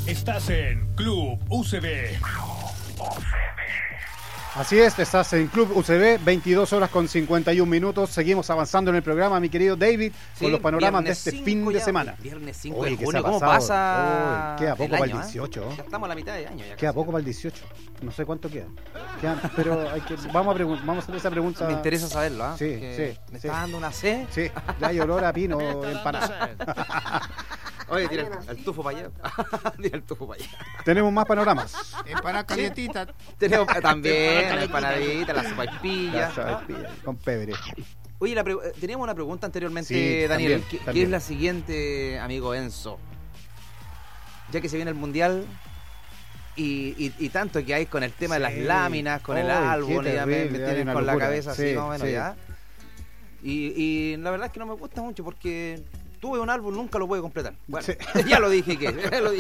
Estás en Club UCB. Así es, estás en Club UCB, 22 horas con 51 minutos. Seguimos avanzando en el programa, mi querido David, con los panoramas de este fin de semana. Viernes 5 Oye, de junio, ¿qué se ha ¿cómo pasado? pasa? Queda poco el para el año, 18. Ya estamos a la mitad de año. Ya Queda casi. poco para el 18. No sé cuánto queda. Pero vamos a hacer esa pregunta. Me interesa saberlo, ¿ah? Sí, Porque sí, me sí. está dando una sed. Sí, ya hay olor a pino empanada. Oye, tira el tufo para allá. Tira el tufo para allá. Tenemos más panoramas. Empanada calientita. Tenemos también la empanadita, la sopaipilla. Con pebre. Oye, teníamos una pregunta anteriormente, Sí, Daniel. también, ¿Qué también. es la siguiente, amigo Enzo? Ya que se viene el Mundial y tanto que hay con el tema de las láminas, con el álbum, qué ya me terrible, hay tienen una con la locura. cabeza así Sí, más o menos sí. ya. Y la verdad es que no me gusta mucho porque tuve un álbum, nunca lo pude completar. Bueno, Sí. ya lo dije que.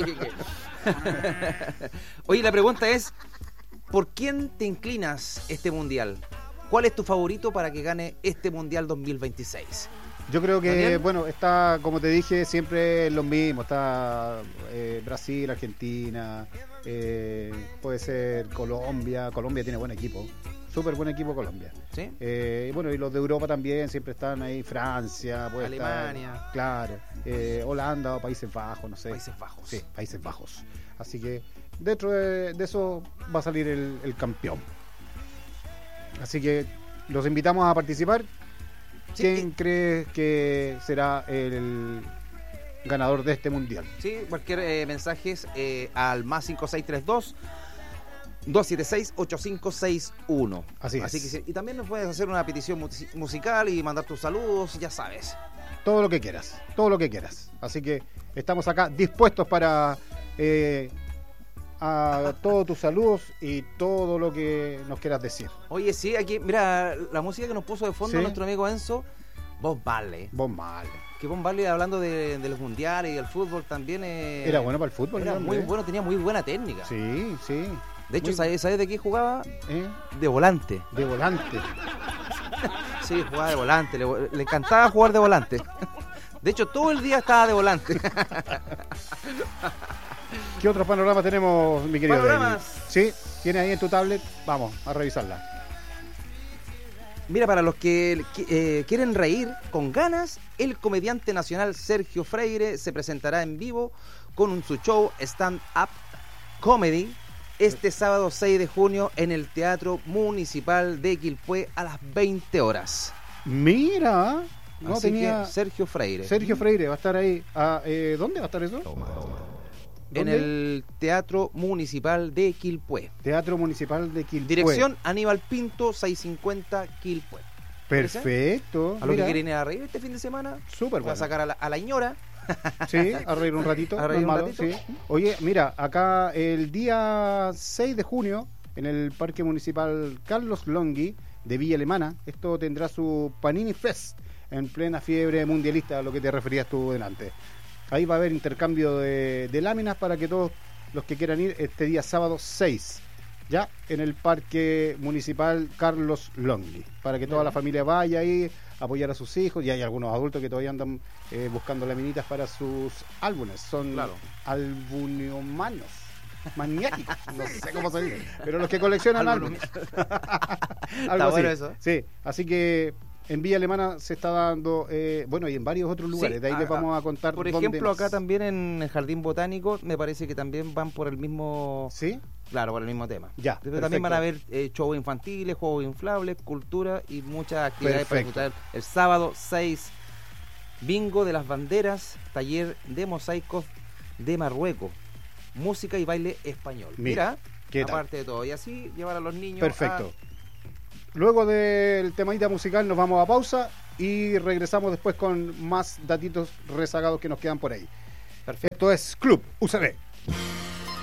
Oye, la pregunta es, ¿por quién te inclinas este Mundial? ¿Cuál es tu favorito para que gane este Mundial 2026? Yo creo que, ¿Daniel? bueno, está, como te dije, siempre lo mismo. Está Brasil, Argentina, puede ser Colombia. Colombia tiene buen equipo, súper buen equipo Colombia. ¿Sí? Bueno, y los de Europa también siempre están ahí. Francia, puede Alemania. estar, claro. Holanda o Países Bajos, no sé. Países Bajos. Sí, Países Bajos. Así que dentro de eso va a salir el campeón. Así que los invitamos a participar. Sí, ¿Quién crees que será el ganador de este mundial? Sí, cualquier mensajes al más 5632 276-8561. Así es. Que y también nos puedes hacer una petición musical y mandar tus saludos, ya sabes. Todo lo que quieras. Así que estamos acá dispuestos para a todos tus saludos y todo lo que nos quieras decir. Oye, sí, aquí, mira, la música que nos puso de fondo Sí. nuestro amigo Enzo, Bob Marley. Vos mal. Que Bob Marley, hablando de los mundiales y del fútbol, también Era bueno para el fútbol. era el muy hombre, bueno, tenía muy buena técnica. Sí, sí. De hecho, Muy- ¿sabes de qué jugaba? ¿Eh? De volante. De volante. Sí, jugaba de volante, le encantaba jugar de volante. De hecho, todo el día estaba de volante. ¿Qué otros panoramas tenemos, mi querido Panoramas. David? Sí, ¿tienes ahí en tu tablet? Vamos a revisarla. Mira, para los que quieren reír con ganas, el comediante nacional Sergio Freire se presentará en vivo con su show Stand-Up Comedy este sábado 6 de junio en el Teatro Municipal de Quilpué a las 20 horas. Mira, no Así tenía... que Sergio Freire. Sergio Freire va a estar ahí. ¿Dónde va a estar eso? En ¿Dónde? el Teatro Municipal de Quilpué. Teatro Municipal de Quilpué. Dirección Aníbal Pinto, 650 Quilpué. Perfecto. A lo que mira, quieren ir a reír este fin de semana, súper va a bueno. sacar a la ñora. Sí, a reír un ratito. A reír no es un malo, ratito. sí. Oye, mira, acá el día 6 de junio, en el Parque Municipal Carlos Longhi de Villa Alemana, esto tendrá su Panini Fest en plena fiebre mundialista, a lo que te referías tú delante. Ahí va a haber intercambio de láminas para que todos los que quieran ir este día sábado 6, ya en el Parque Municipal Carlos Longhi, para que toda la familia vaya ahí a apoyar a sus hijos, y hay algunos adultos que todavía andan buscando laminitas para sus álbumes, son Claro. albuniomanos, maniáticos, no sé cómo se dice, pero los que coleccionan álbumes. Algo bueno así. eso. Sí, así que en Villa Alemana se está dando, bueno, y en varios otros lugares, Sí, de ahí les vamos a contar. Por dónde ejemplo, más. acá también en el Jardín Botánico, me parece que también van por el mismo... ¿Sí? Claro, por el mismo tema. Ya, Pero también perfecto. van a haber shows infantiles, juegos inflables, cultura y muchas actividades para Perfecto. disfrutar. El sábado 6, bingo de las banderas, taller de mosaicos de Marruecos, música y baile español. Mira, ¿qué tal? aparte de todo. Y así llevar a los niños Perfecto. Luego del temadita musical nos vamos a pausa y regresamos después con más datitos rezagados que nos quedan por ahí. Perfecto. Esto es Club UCB.